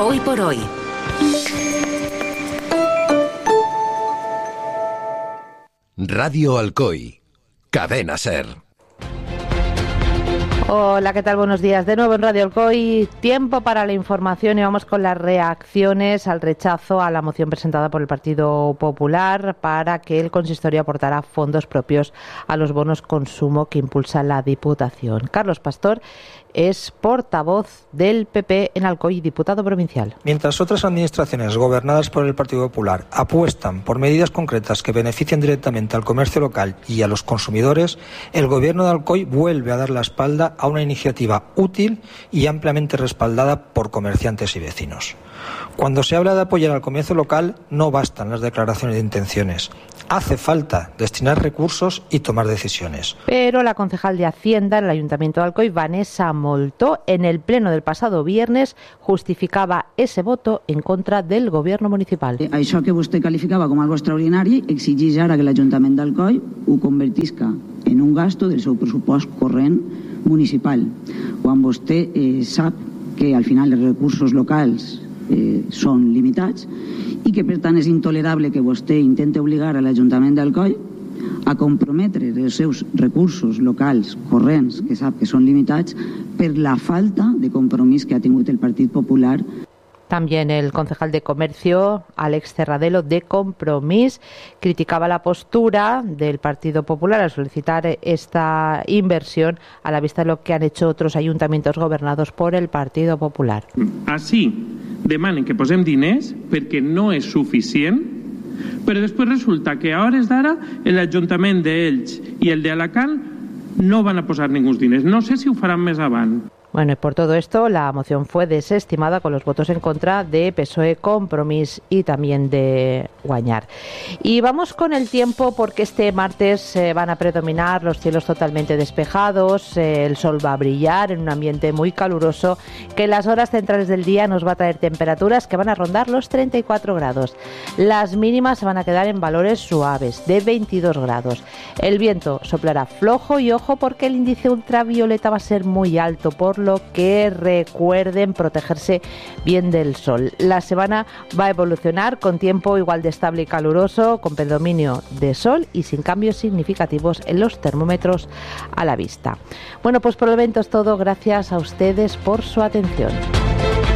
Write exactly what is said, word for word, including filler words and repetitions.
Hoy por hoy. Radio Alcoy, Cadena Ser. Hola, ¿qué tal? Buenos días. De nuevo en Radio Alcoy, tiempo para la información y vamos con las reacciones al rechazo a la moción presentada por el Partido Popular para que el consistorio aportara fondos propios a los bonos consumo que impulsa la Diputación. Carlos Pastor es portavoz del P P en Alcoy, diputado provincial. Mientras otras administraciones gobernadas por el Partido Popular apuestan por medidas concretas que benefician directamente al comercio local y a los consumidores, el Gobierno de Alcoy vuelve a dar la espalda a una iniciativa útil y ampliamente respaldada por comerciantes y vecinos. Cuando se habla de apoyar al comercio local, no bastan las declaraciones de intenciones. Hace falta destinar recursos y tomar decisiones. Pero la concejal de Hacienda en el Ayuntamiento de Alcoy, Vanessa Moltó, en el pleno del pasado viernes, justificaba ese voto en contra del Gobierno municipal. Això que vostè calificava com algo extraordinari exigeix ara que l'Ajuntament d'Alcoi ho convertisca en un gasto del seu pressupost corrent municipal, quan vostè eh, sap que al final els recursos locals eh, són limitats i que per tant és intolerable que vostè intente obligar a l'Ajuntament d'Alcoi a comprometre els seus recursos locals corrents, que sap que són limitats, per la falta de compromís que ha tingut el Partit Popular. También el concejal de Comercio, Alex Cerradelo, de Compromís, criticaba la postura del Partido Popular al solicitar esta inversión a la vista de lo que han hecho otros ayuntamientos gobernados por el Partido Popular. Així demanen que posem diners perquè no és suficient, però després resulta que a hores d'ara l'Ajuntament d'Elx i el d'Alacant no van a posar ningú diners. No sé si ho faran més avant. Bueno, y por todo esto, la moción fue desestimada con los votos en contra de P S O E, Compromís y también de Guanyar. Y vamos con el tiempo porque este martes eh, van a predominar los cielos totalmente despejados, eh, el sol va a brillar en un ambiente muy caluroso que en las horas centrales del día nos va a traer temperaturas que van a rondar los treinta y cuatro grados. Las mínimas se van a quedar en valores suaves, de veintidós grados. El viento soplará flojo y ojo porque el índice ultravioleta va a ser muy alto, por lo que recuerden protegerse bien del sol. La semana va a evolucionar con tiempo igual de estable y caluroso, con predominio de sol y sin cambios significativos en los termómetros a la vista. Bueno, pues por el momento es todo. Gracias a ustedes por su atención.